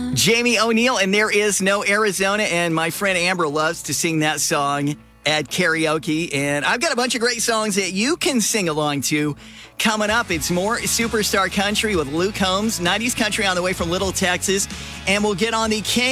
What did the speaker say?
Jamie O'Neal, and There Is No Arizona, and my friend Amber loves to sing that song at karaoke, and I've got a bunch of great songs that you can sing along to. Coming up, it's more Superstar Country with Luke Combs, 90s country on the way from Little Texas, and we'll get on the King